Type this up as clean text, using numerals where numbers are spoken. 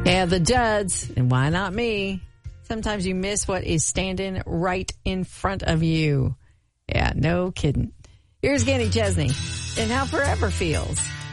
Yeah, the duds, and why not me? Sometimes you miss what is standing right in front of you. Yeah, no kidding. Here's Kenny Chesney and How Forever Feels.